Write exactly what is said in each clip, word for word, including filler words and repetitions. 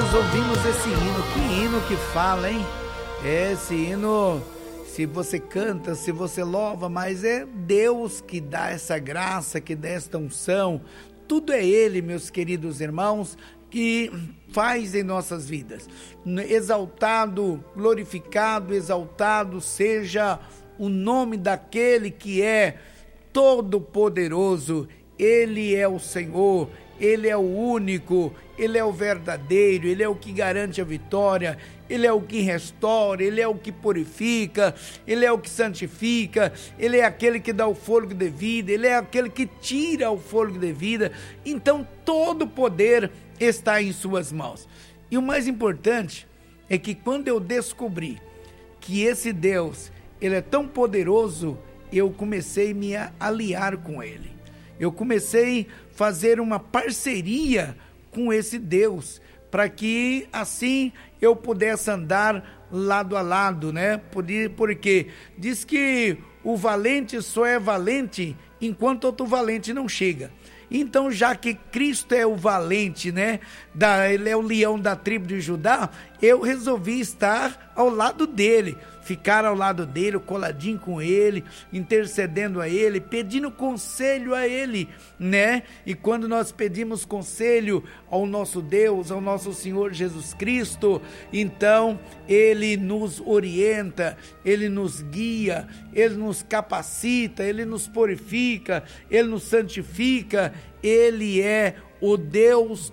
nós ouvimos esse hino. Que hino que fala, hein? Esse hino, se você canta, se você louva, mas é Deus que dá essa graça, que dá esta unção. Tudo é Ele, meus queridos irmãos, que faz em nossas vidas. Exaltado, glorificado, exaltado seja o nome daquele que é todo-poderoso. Ele é o Senhor, Ele é o único, Ele é o verdadeiro, Ele é o que garante a vitória, Ele é o que restaura, Ele é o que purifica, Ele é o que santifica, Ele é aquele que dá o fôlego de vida, Ele é aquele que tira o fôlego de vida. Então todo o poder está em suas mãos. E o mais importante é que quando eu descobri que esse Deus, Ele é tão poderoso, eu comecei a me aliar com Ele. Eu comecei a fazer uma parceria com esse Deus, para que assim eu pudesse andar lado a lado, né? Porque diz que o valente só é valente enquanto outro valente não chega. Então, já que Cristo é o valente, né? Da, ele é o leão da tribo de Judá, eu resolvi estar ao lado dele, ficar ao lado dele, coladinho com ele, intercedendo a ele, pedindo conselho a ele, né? E quando nós pedimos conselho ao nosso Deus, ao nosso Senhor Jesus Cristo, então ele nos orienta, ele nos guia, ele nos capacita, ele nos purifica, ele nos santifica. Ele é o Deus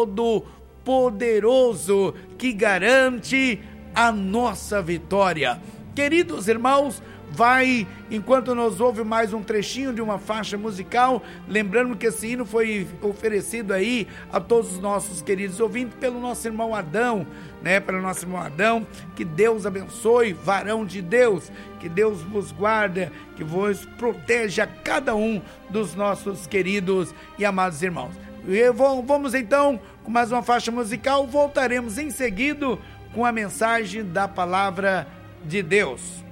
Todo-Poderoso que garante a nossa vitória. Queridos irmãos, vai, enquanto nós ouvimos mais um trechinho de uma faixa musical, lembrando que esse hino foi oferecido aí a todos os nossos queridos ouvintes pelo nosso irmão Adão, né, pelo nosso irmão Adão. Que Deus abençoe, varão de Deus, que Deus vos guarde, que vos proteja cada um dos nossos queridos e amados irmãos. E vamos então com mais uma faixa musical, voltaremos em seguida com a mensagem da palavra de Deus.